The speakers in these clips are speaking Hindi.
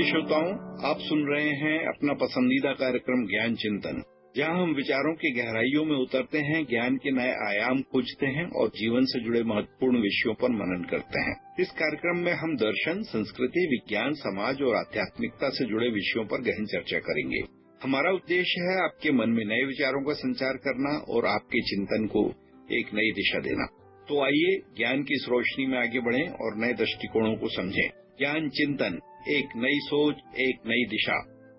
प्रिय श्रोताओं, आप सुन रहे हैं अपना पसंदीदा कार्यक्रम ज्ञान चिंतन, जहां हम विचारों की गहराइयों में उतरते हैं, ज्ञान के नए आयाम खोजते हैं और जीवन से जुड़े महत्वपूर्ण विषयों पर मनन करते हैं। इस कार्यक्रम में हम दर्शन, संस्कृति, विज्ञान, समाज और आध्यात्मिकता से जुड़े विषयों पर गहन चर्चा करेंगे। हमारा उद्देश्य है आपके मन में नए विचारों का संचार करना और आपके चिंतन को एक नई दिशा देना। तो आइए ज्ञान की इस रोशनी में आगे बढ़ें और नए दृष्टिकोणों को समझें। ज्ञान चिंतन, एक नई सोच, एक नई दिशा।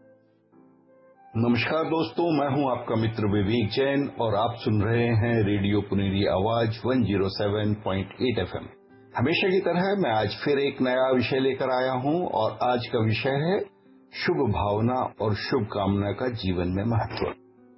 नमस्कार दोस्तों, मैं हूं आपका मित्र विवेक जैन और आप सुन रहे हैं रेडियो पुनेरी आवाज 107.8 FM। हमेशा की तरह मैं आज फिर एक नया विषय लेकर आया हूं और आज का विषय है शुभ भावना और शुभ कामना का जीवन में महत्व।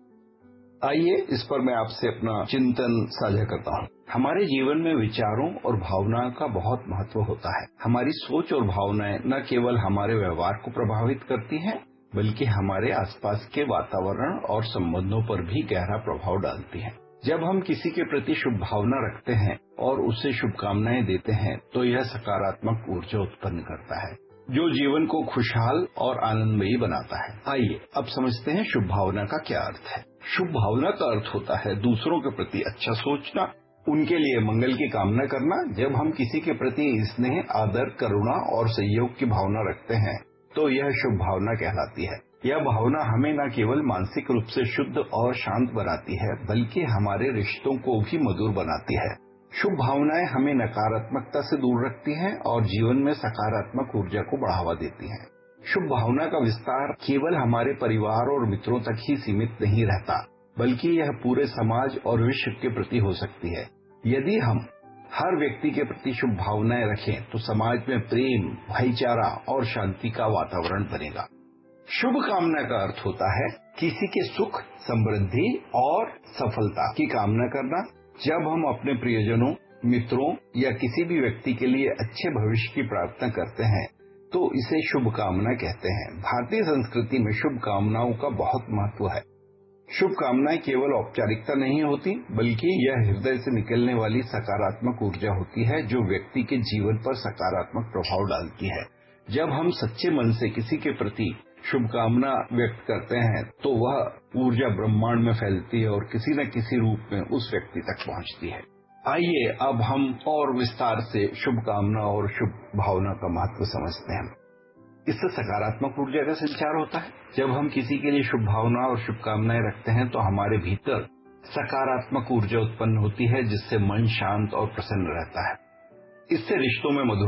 आइए इस पर मैं आपसे अपना चिंतन साझा करता हूं। हमारे जीवन में विचारों और भावनाओं का बहुत महत्व होता है। हमारी सोच और भावनाएं न केवल हमारे व्यवहार को प्रभावित करती हैं, बल्कि हमारे आसपास के वातावरण और संबंधों पर भी गहरा प्रभाव डालती हैं। जब हम किसी के प्रति शुभ भावना रखते हैं और उससे शुभकामनाएं देते हैं, तो यह सकारात्मक ऊर्जा उत्पन्न करता है, जो जीवन को खुशहाल और आनंदमयी बनाता है। आइए अब समझते हैं शुभ भावना का क्या अर्थ है। शुभ भावना का अर्थ होता है दूसरों के प्रति अच्छा सोचना, उनके लिए मंगल की कामना करना। जब हम किसी के प्रति स्नेह, आदर, करुणा और सहयोग की भावना रखते हैं, तो यह शुभ भावना कहलाती है। यह भावना हमें न केवल मानसिक रूप से शुद्ध और शांत बनाती है, बल्कि हमारे रिश्तों को भी मधुर बनाती है। शुभ भावनाएं हमें नकारात्मकता से दूर रखती हैं और जीवन में सकारात्मक ऊर्जा को बढ़ावा देती हैं। शुभ भावना का विस्तार केवल हमारे परिवार और मित्रों तक ही सीमित नहीं रहता, बल्कि यह पूरे समाज और विश्व के प्रति हो सकती है। यदि हम हर व्यक्ति के प्रति शुभ भावनाएं रखें, तो समाज में प्रेम, भाईचारा और शांति का वातावरण बनेगा। शुभ कामना का अर्थ होता है किसी के सुख, समृद्धि और सफलता की कामना करना। जब हम अपने प्रियजनों, मित्रों या किसी भी व्यक्ति के लिए अच्छे भविष्य की प्रार्थना करते हैं, तो इसे शुभ कामना कहते हैं। भारतीय संस्कृति में शुभ कामनाओं का बहुत महत्व है। शुभ कामनाएं केवल औपचारिकता नहीं होती, बल्कि यह हृदय से निकलने वाली सकारात्मक ऊर्जा होती है, जो व्यक्ति के जीवन पर सकारात्मक प्रभाव डालती है। जब हम सच्चे मन से किसी के प्रति शुभकामना व्यक्त करते हैं, तो वह ऊर्जा ब्रह्मांड में फैलती है और किसी न किसी रूप में उस व्यक्ति तक पहुंचती है। आइए अब हम और विस्तार से शुभकामना और शुभ भावना का महत्व समझते हैं। इससे सकारात्मक ऊर्जा का संचार होता है। जब हम किसी के लिए शुभ भावना और शुभकामनाएं रखते हैं, तो हमारे भीतर सकारात्मक ऊर्जा उत्पन्न होती है, जिससे मन शांत और प्रसन्न रहता है। इससे रिश्तों में मधुर